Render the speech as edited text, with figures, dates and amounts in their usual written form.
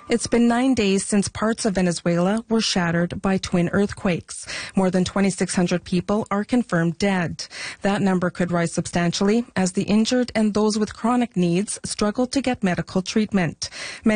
It's been 9 days since parts of Venezuela were shattered by twin earthquakes. More than 2,600 people are confirmed dead. That number could rise substantially as the injured and those with chronic needs struggle to get medical treatment. Many